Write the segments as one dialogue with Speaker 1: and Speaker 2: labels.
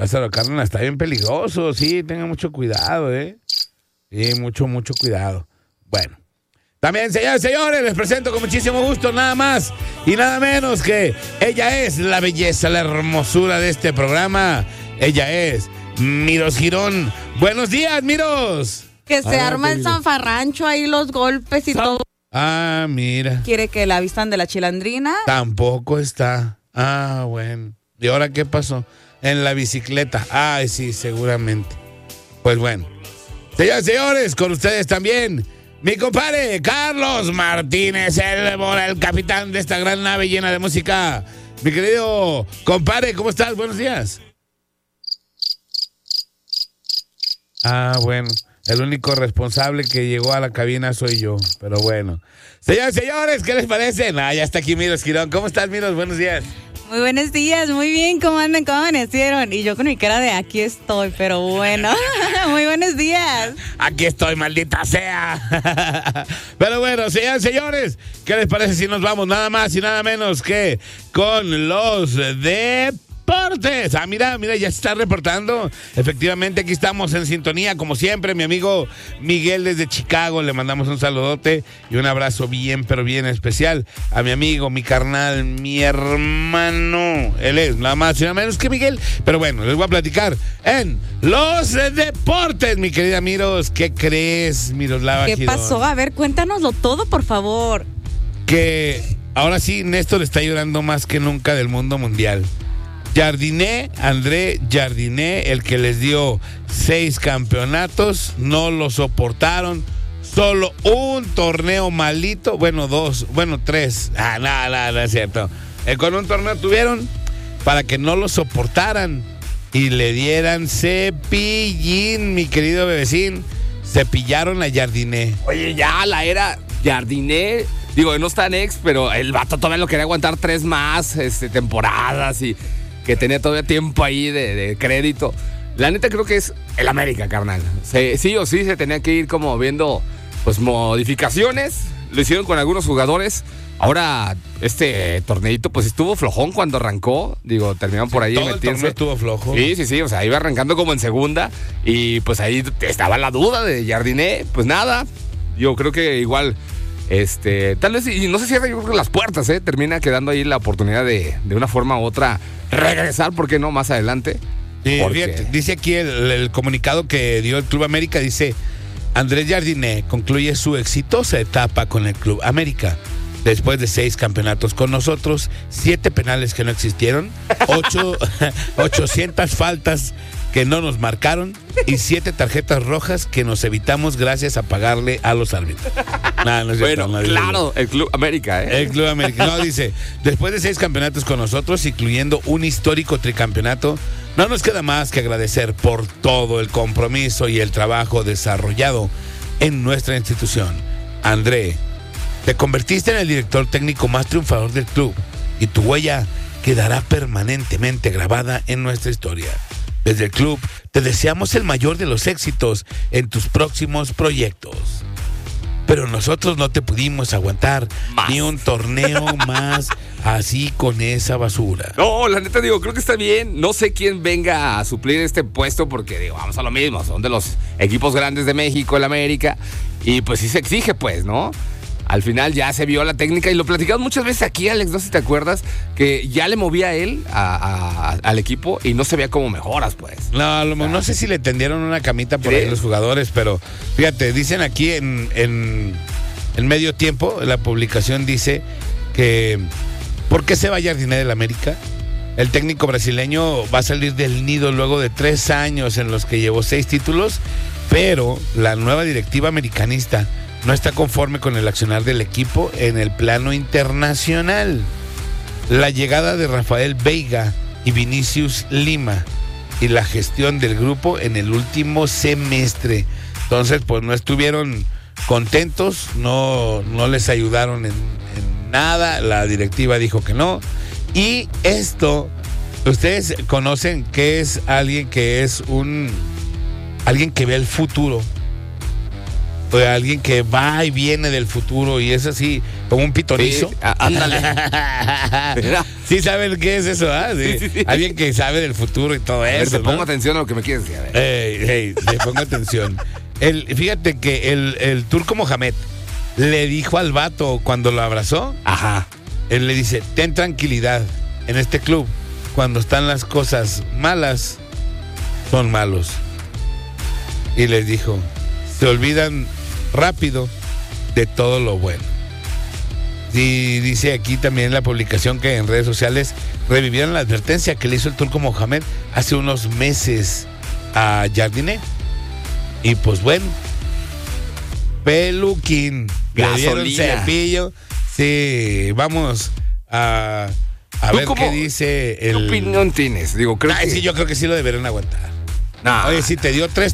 Speaker 1: Lázaro Cárdenas está bien peligroso, sí, tengan mucho cuidado, Sí, mucho cuidado. Bueno, también, señores y señores, les presento con muchísimo gusto nada más y nada menos que ella es la belleza, la hermosura de este programa. Ella es Miros Girón. Buenos días, Miros.
Speaker 2: Que se arma el zanfarrancho ahí, los golpes y todo.
Speaker 1: Ah, mira.
Speaker 2: ¿Quiere que la vistan de la chilandrina?
Speaker 1: Tampoco está. Ah, bueno. ¿Y ahora qué pasó? En la bicicleta. Ay, sí, seguramente. Pues bueno. Señores y señores, con ustedes también mi compadre Carlos Martínez, el capitán de esta gran nave llena de música. Mi querido compadre, ¿cómo estás? Buenos días. Ah, bueno. El único responsable que llegó a la cabina soy yo, pero bueno. Señores y señores, ¿qué les parece? Ya está aquí Miros Girón. ¿Cómo estás, Miros? Buenos días.
Speaker 2: Muy buenos días, muy bien, ¿cómo andan? ¿Cómo amanecieron? Y yo con mi cara de aquí estoy, pero bueno, muy buenos días.
Speaker 1: Aquí estoy, maldita sea. Pero bueno, señores y señores, ¿qué les parece si nos vamos nada más y nada menos que con los deportes? Ah, mira, ya se está reportando. Efectivamente, aquí estamos en sintonía, como siempre, mi amigo Miguel desde Chicago. Le mandamos un saludote y un abrazo bien, pero bien especial a mi amigo, mi carnal, mi hermano. Él es nada más y nada menos que Miguel. Pero bueno, les voy a platicar en los deportes, mi querida Miros. ¿Qué crees, Miroslava
Speaker 2: ¿Qué
Speaker 1: Girón?
Speaker 2: pasó? A ver, cuéntanoslo todo, por favor.
Speaker 1: Que ahora sí, Néstor está llorando más que nunca del mundo mundial. André Jardiné, el que les dio 6 campeonatos, no lo soportaron. Solo un torneo malito, 3. No es cierto. Con un torneo tuvieron para que no lo soportaran y le dieran cepillín, mi querido bebecín. Cepillaron a Jardiné.
Speaker 3: Oye, ya la era Jardiné, digo, no está en ex, pero el vato todavía lo quería aguantar 3 más temporadas y que tenía todavía tiempo ahí de crédito. La neta creo que es el América, carnal. Sí o sí se tenía que ir como viendo pues modificaciones. Lo hicieron con algunos jugadores. Ahora este torneito pues estuvo flojón cuando arrancó. Digo, terminaron por ahí
Speaker 1: todo
Speaker 3: metiéndose.
Speaker 1: El torneo estuvo flojo.
Speaker 3: Sí, o sea, iba arrancando como en segunda y pues ahí estaba la duda de Jardiné. Pues nada, yo creo que igual tal vez, y no se cierra yo creo que las puertas, termina quedando ahí la oportunidad de una forma u otra regresar, ¿por qué no? Más adelante.
Speaker 1: Sí, fíjate, dice aquí el comunicado que dio el Club América, dice: Andrés Jardiné concluye su exitosa etapa con el Club América. Después de 6 campeonatos con nosotros, 7 penales que no existieron, 800 faltas que no nos marcaron y 7 tarjetas rojas que nos evitamos gracias a pagarle a los árbitros. No es cierto,
Speaker 3: bueno, claro, el Club América,
Speaker 1: El Club América. No, dice, después de 6 campeonatos con nosotros, incluyendo un histórico tricampeonato, no nos queda más que agradecer por todo el compromiso y el trabajo desarrollado en nuestra institución. André, te convertiste en el director técnico más triunfador del club y tu huella quedará permanentemente grabada en nuestra historia. Desde el club te deseamos el mayor de los éxitos en tus próximos proyectos. Pero nosotros no te pudimos aguantar ni un torneo más así con esa basura.
Speaker 3: No, la neta digo, creo que está bien. No sé quién venga a suplir este puesto porque digo, vamos a lo mismo. Son de los equipos grandes de México, el América. Y pues sí se exige, pues, ¿no? Al final ya se vio la técnica y lo platicamos muchas veces aquí, Alex, no sé si te acuerdas, que ya le movía a él al equipo y no se veía como mejoras, pues.
Speaker 1: No sé si le tendieron una camita por ahí los jugadores, pero fíjate, dicen aquí en medio tiempo, la publicación dice que ¿por qué se va Jardiné del América? El técnico brasileño va a salir del nido luego de 3 años en los que llevó 6 títulos, pero la nueva directiva americanista no está conforme con el accionar del equipo en el plano internacional. La llegada de Rafael Veiga y Vinicius Lima y la gestión del grupo en el último semestre. Entonces, pues no estuvieron contentos, no les ayudaron en nada. La directiva dijo que no. Y esto, ustedes conocen que es alguien que es alguien que ve el futuro. O alguien que va y viene del futuro y es así, como un pitonizo.
Speaker 3: Sí, ándale.
Speaker 1: Sí saben qué es eso, ¿ah? Sí.
Speaker 3: Sí.
Speaker 1: Alguien que sabe del futuro y todo
Speaker 3: A ver,
Speaker 1: eso,
Speaker 3: te
Speaker 1: ¿no?
Speaker 3: pongo atención a lo que me quieres decir. A ver.
Speaker 1: Le pongo atención. Fíjate que el Turco Mohamed le dijo al vato cuando lo abrazó,
Speaker 3: Ajá.
Speaker 1: él le dice, ten tranquilidad, en este club, cuando están las cosas malas, son malos. Y les dijo, se olvidan rápido de todo lo bueno. Y dice aquí también en la publicación que en redes sociales revivieron la advertencia que le hizo el Turco Mohamed hace unos meses a Jardiné. Y pues bueno, peluquín, le dieron
Speaker 3: Gasolina.
Speaker 1: cepillo. Sí, vamos a ver
Speaker 3: ¿Tú
Speaker 1: qué dice
Speaker 3: ¿Qué
Speaker 1: el...
Speaker 3: opinión tienes? Digo, creo que...
Speaker 1: Sí, yo creo que sí lo deberían aguantar.
Speaker 3: Nah.
Speaker 1: Oye, si te dio tres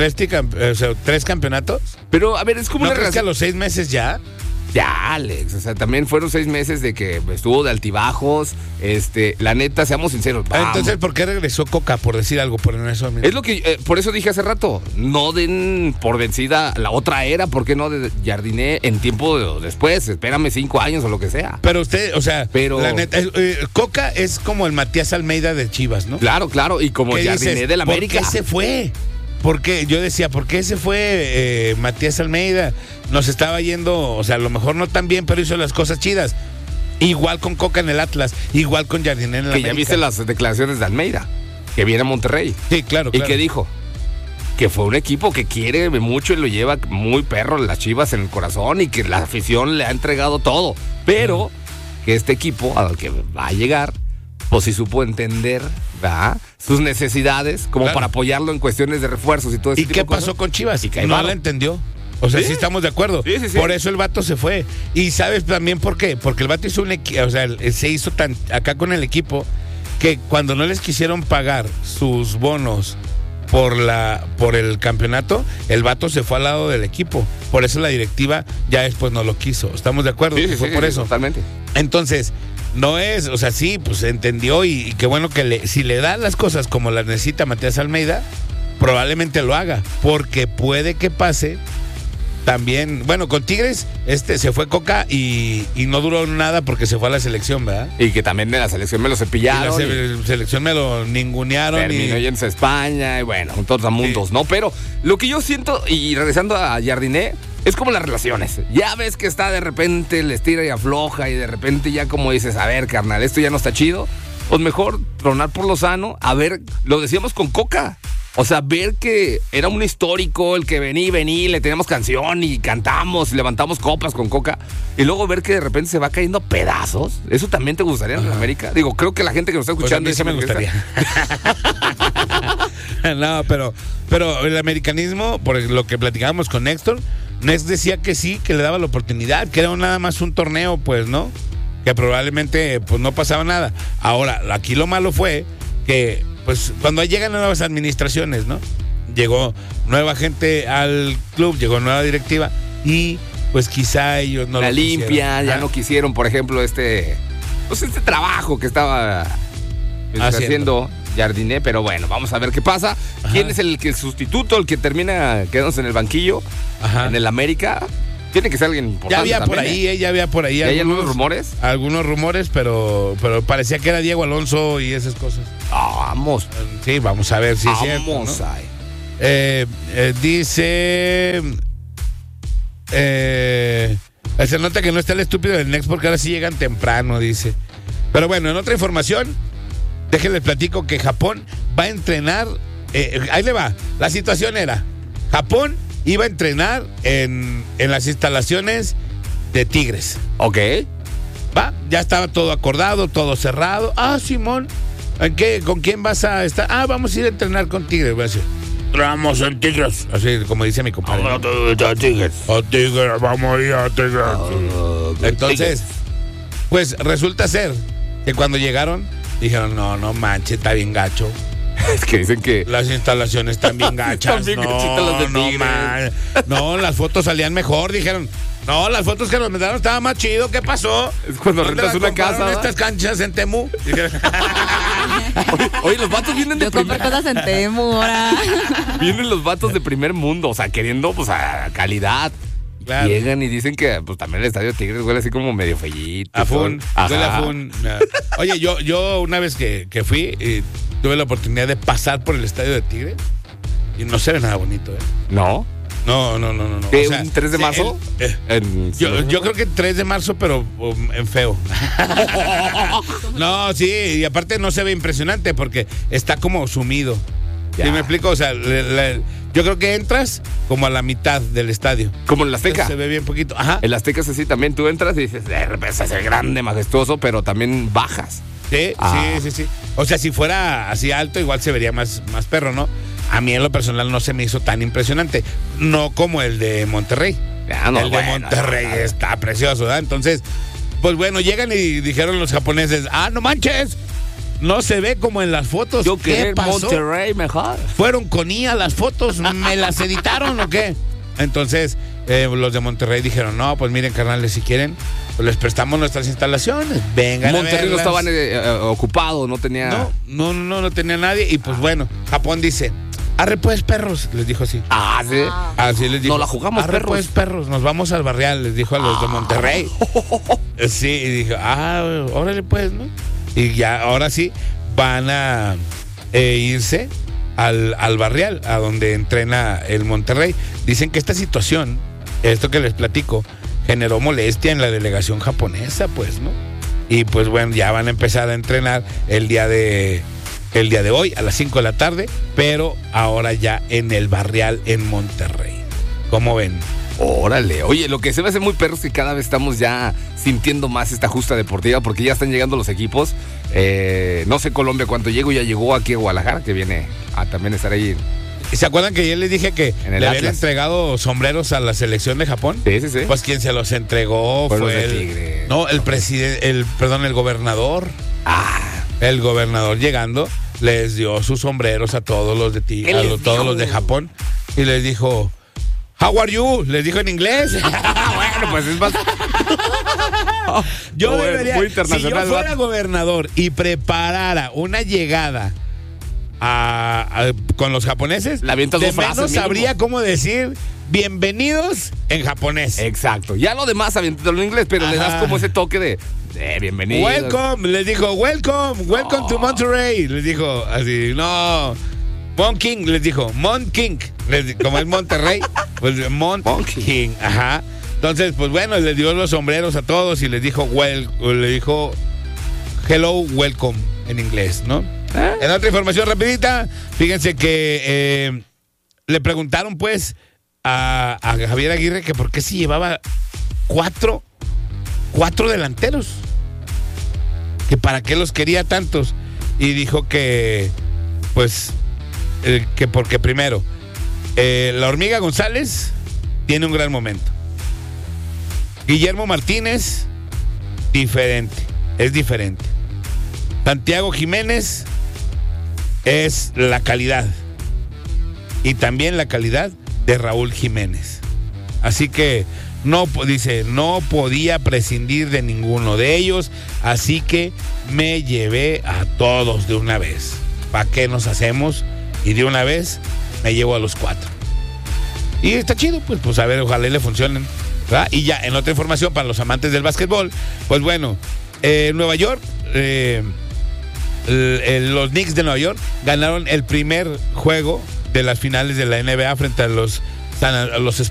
Speaker 1: campeonatos,
Speaker 3: Pero, a ver, es como
Speaker 1: ¿no
Speaker 3: una
Speaker 1: crees que a
Speaker 3: relación...
Speaker 1: los 6 meses ya?
Speaker 3: Ya, Alex, o sea, también fueron 6 meses de que estuvo de altibajos, la neta, seamos sinceros. Vamos.
Speaker 1: Entonces, ¿por qué regresó Coca? Por decir algo, por eso mismo.
Speaker 3: Es lo que, por eso dije hace rato, no den por vencida la otra era, ¿por qué no de Jardiné en tiempo después? Espérame 5 años o lo que sea.
Speaker 1: Pero usted, o sea,
Speaker 3: Pero-
Speaker 1: la neta, Coca es como el Matías Almeida de Chivas, ¿no?
Speaker 3: Claro, y como
Speaker 1: ¿Qué
Speaker 3: Jardiné
Speaker 1: dices?
Speaker 3: del América.
Speaker 1: ¿Por qué se fue? Porque yo decía, ¿por qué se fue Matías Almeida? Nos estaba yendo, o sea, a lo mejor no tan bien, pero hizo las cosas chidas. Igual con Coca en el Atlas, igual con Jardiné en el
Speaker 3: Que
Speaker 1: América.
Speaker 3: ya viste las declaraciones de Almeida, que viene a Monterrey.
Speaker 1: Sí, claro,
Speaker 3: ¿Y
Speaker 1: claro.
Speaker 3: qué dijo? Que fue un equipo que quiere mucho y lo lleva muy perro las Chivas en el corazón y que la afición le ha entregado todo. Pero que este equipo al que va a llegar, pues sí supo entender, ¿verdad?, sus necesidades como
Speaker 1: Claro.
Speaker 3: para apoyarlo en cuestiones de refuerzos y todo eso.
Speaker 1: ¿Y qué pasó con Chivas?
Speaker 3: Y que ahí
Speaker 1: No
Speaker 3: va.
Speaker 1: la entendió. O sea, sí estamos de acuerdo.
Speaker 3: Sí.
Speaker 1: Por eso el vato se fue. Y ¿sabes también por qué? Porque el vato hizo o sea, se hizo tan acá con el equipo que cuando no les quisieron pagar sus bonos por el campeonato, el vato se fue al lado del equipo. Por eso la directiva ya después no lo quiso. ¿Estamos de acuerdo?
Speaker 3: Sí,
Speaker 1: Fue por eso.
Speaker 3: Totalmente.
Speaker 1: Entonces, no es, o sea, sí, pues entendió y qué bueno que si le da las cosas como las necesita Matías Almeida, probablemente lo haga, porque puede que pase también, bueno, con Tigres, se fue Coca y no duró nada porque se fue a la selección, ¿verdad?
Speaker 3: Y que también de la selección me lo
Speaker 1: Y la
Speaker 3: cepillaron.
Speaker 1: selección me lo ningunearon
Speaker 3: Terminó yéndose a España y bueno, todos a mundos,
Speaker 1: Sí.
Speaker 3: ¿no? Pero lo que yo siento, y regresando a Jardiné, es como las relaciones. Ya ves que está de repente, le estira y afloja y de repente ya como dices, a ver, carnal, esto ya no está chido. Pues mejor tronar por lo sano. A ver, lo decíamos con Coca. O sea, ver que era un histórico, el que vení, le teníamos canción y cantamos, levantamos copas con Coca. Y luego ver que de repente se va cayendo a pedazos. ¿Eso también te gustaría en América? Digo, creo que la gente que nos está
Speaker 1: Pues a
Speaker 3: escuchando...
Speaker 1: mí sí me gustaría. No, pero el americanismo, por lo que platicábamos con Néstor decía que sí, que le daba la oportunidad, que era nada más un torneo, pues, ¿no? Que probablemente pues no pasaba nada. Ahora, aquí lo malo fue que, pues, cuando llegan nuevas administraciones, ¿no? Llegó nueva gente al club, llegó nueva directiva y pues quizá ellos no
Speaker 3: la
Speaker 1: lo
Speaker 3: limpia,
Speaker 1: quisieron.
Speaker 3: ya
Speaker 1: Ah,
Speaker 3: no quisieron, por ejemplo, este trabajo que estaba haciendo Jardiné, pero bueno, vamos a ver qué pasa.
Speaker 1: Ajá.
Speaker 3: ¿Quién es el sustituto, el que termina quedándose en el banquillo
Speaker 1: Ajá.
Speaker 3: en el América? Tiene que ser alguien importante.
Speaker 1: Ya había por
Speaker 3: también,
Speaker 1: ahí, ya había por ahí.
Speaker 3: ¿Ya hay algunos rumores?
Speaker 1: Algunos rumores, pero parecía que era Diego Alonso y esas cosas.
Speaker 3: Vamos,
Speaker 1: Sí, vamos a ver si es cierto,
Speaker 3: vamos
Speaker 1: ¿no?
Speaker 3: ahí.
Speaker 1: Dice. Se nota que no está el estúpido del Next porque ahora sí llegan temprano, dice. Pero bueno, en otra información, déjenles platico que Japón va a entrenar. Ahí le va. La situación era: Japón iba a entrenar en las instalaciones de Tigres.
Speaker 3: Ok.
Speaker 1: Va, ya estaba todo acordado, todo cerrado. Ah, Simón, ¿con quién vas a estar? Ah, vamos a ir a entrenar con Tigres. Voy a decir, entramos en Tigres. Así como dice mi compadre.
Speaker 3: Vamos a Tigres.
Speaker 1: A Tigres, vamos a ir a Tigres. Entonces, pues resulta ser que cuando llegaron, dijeron, no manches, está bien gacho.
Speaker 3: Es que dicen que...
Speaker 1: Las instalaciones están bien gachas.
Speaker 3: Están bien gachitas las de Tigres.
Speaker 1: No, las fotos salían mejor, dijeron. No, las fotos que nos mandaron estaban más chido. ¿Qué pasó?
Speaker 3: Es cuando
Speaker 1: ¿Dónde
Speaker 3: rentas
Speaker 1: las
Speaker 3: una casa,
Speaker 1: compraron
Speaker 3: ¿verdad?
Speaker 1: estas canchas en Temu?
Speaker 3: Oye, los vatos vienen de
Speaker 2: Yo compré
Speaker 3: primer...
Speaker 2: cosas en Temu ahora.
Speaker 3: Vienen los vatos de primer mundo, o sea, queriendo, pues, a calidad.
Speaker 1: Claro.
Speaker 3: Llegan y dicen que pues también el estadio de Tigres huele así como medio fellito.
Speaker 1: A fun,
Speaker 3: Ajá.
Speaker 1: huele a fun. Oye, yo una vez que fui, tuve la oportunidad de pasar por el estadio de Tigres y no se ve nada bonito, ¿eh?
Speaker 3: ¿No?
Speaker 1: No.
Speaker 3: ¿Qué, un 3 de marzo?
Speaker 1: Yo creo que 3 de marzo, pero en feo. No, sí, y aparte no se ve impresionante porque está como sumido.
Speaker 3: Ya.
Speaker 1: ¿Sí me explico? O sea, yo creo que entras como a la mitad del estadio.
Speaker 3: Como en la Azteca.
Speaker 1: Se ve bien poquito. Ajá.
Speaker 3: El Azteca es así también. Tú entras y dices, es grande, majestuoso, pero también bajas.
Speaker 1: Sí. O sea, si fuera así alto, igual se vería más perro, ¿no? A mí en lo personal no se me hizo tan impresionante. No como el de Monterrey.
Speaker 3: Ya, no,
Speaker 1: el de Monterrey está precioso, ¿verdad? Entonces, pues bueno, llegan y dijeron los japoneses, no manches, no se ve como en las fotos.
Speaker 3: Yo
Speaker 1: ¿Qué
Speaker 3: quería
Speaker 1: pasó?
Speaker 3: Monterrey mejor.
Speaker 1: ¿Fueron con IA las fotos? ¿Me las editaron o qué? Entonces, los de Monterrey dijeron, no, pues miren, carnales, si quieren, pues les prestamos nuestras instalaciones. Vengan
Speaker 3: Monterrey
Speaker 1: a
Speaker 3: no
Speaker 1: verlas.
Speaker 3: estaban ocupados, no tenía...
Speaker 1: No tenía nadie. Y pues bueno, Japón dice, arre pues, perros, les dijo así.
Speaker 3: ¿Sí?
Speaker 1: Así les dijo.
Speaker 3: No la jugamos,
Speaker 1: arre
Speaker 3: perros.
Speaker 1: pues, perros, nos vamos al barrial, les dijo a los de Monterrey. Sí, y dijo, órale pues, ¿no? Y ya, ahora sí, van a irse al barrial, a donde entrena el Monterrey. Dicen que esta situación, esto que les platico, generó molestia en la delegación japonesa, pues, ¿no? Y pues bueno, ya van a empezar a entrenar el día de hoy a las 5 de la tarde, pero ahora ya en el barrial en Monterrey. ¿Cómo ven?
Speaker 3: Órale, oye, lo que se me hace muy perro es que cada vez estamos ya sintiendo más esta justa deportiva porque ya están llegando los equipos. No sé Colombia cuánto llegó, ya llegó aquí a Guadalajara, que viene a también estar ahí.
Speaker 1: ¿Se acuerdan que yo les dije que
Speaker 3: En el
Speaker 1: le habían
Speaker 3: Atlas.
Speaker 1: entregado sombreros a la selección de Japón?
Speaker 3: Sí.
Speaker 1: Pues quien se los entregó
Speaker 3: Fueron
Speaker 1: fue
Speaker 3: los de Tigres.
Speaker 1: el presidente, el gobernador. El gobernador llegando les dio sus sombreros a todos los de
Speaker 3: ¿Qué les
Speaker 1: todos
Speaker 3: dijo?
Speaker 1: los de Japón y les dijo, "How are you?" Les dijo en inglés.
Speaker 3: Bueno, pues es más...
Speaker 1: Yo
Speaker 3: Bueno,
Speaker 1: debería,
Speaker 3: muy
Speaker 1: si yo
Speaker 3: internacional,
Speaker 1: fuera
Speaker 3: ¿va?
Speaker 1: gobernador y preparara una llegada con los japoneses,
Speaker 3: Le avientas
Speaker 1: de
Speaker 3: dos frases
Speaker 1: menos
Speaker 3: mínimo.
Speaker 1: sabría cómo decir bienvenidos en japonés.
Speaker 3: Exacto. Ya lo demás aviéntatelo en inglés, pero le das
Speaker 1: Ajá.
Speaker 3: como ese toque de bienvenido.
Speaker 1: Welcome, les dijo, welcome to Monterrey. Les dijo así, no, Mon King, les dijo, Mon King. Como es Monterrey, pues Mon King, ajá. Entonces, pues bueno, les dio los sombreros a todos y les dijo, hello, welcome en inglés, ¿no? En otra información rapidita, fíjense que le preguntaron pues a Javier Aguirre que por qué si llevaba cuatro delanteros, que para qué los quería tantos, y dijo que pues que porque primero la Hormiga González tiene un gran momento, Guillermo Martínez es diferente, Santiago Jiménez es la calidad y también la calidad de Raúl Jiménez, así que no podía prescindir de ninguno de ellos, así que me llevé a todos de una vez. ¿Para qué nos hacemos? Y de una vez me llevo a los 4. Y está chido, pues a ver, ojalá le funcionen, ¿verdad? Y ya, en otra información para los amantes del básquetbol, pues bueno, Nueva York, los Knicks de Nueva York ganaron el primer juego de las finales de la NBA frente a los